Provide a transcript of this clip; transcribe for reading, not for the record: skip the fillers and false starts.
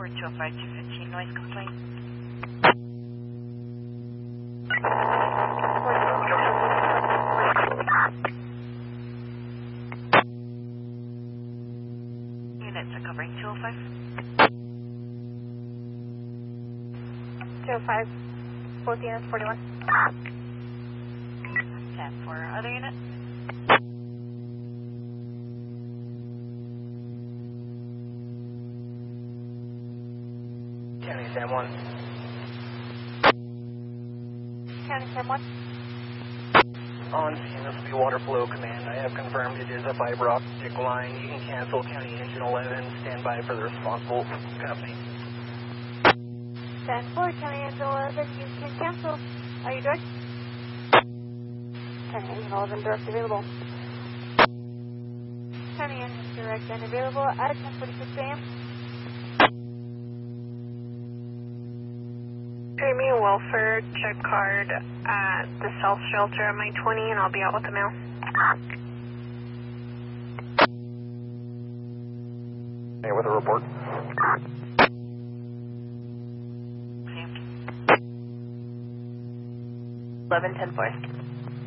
215 noise complaint. Units are covering 205. 205, both units 41. 10 for other units. County Sam 1. County Sam 1. On scene, this will be water flow command. I have confirmed it is a fiber optic line. You can cancel County Engine 11. Stand by for the responsible company. 10-4, County Engine 11, you can cancel. Are you direct? County Engine 11, direct available. County Engine direct and available at 10:46 a.m. Jamie Wilford, check card at the South Shelter at my 20, and I'll be out with the mail. Hey, with a report. 11-10-4.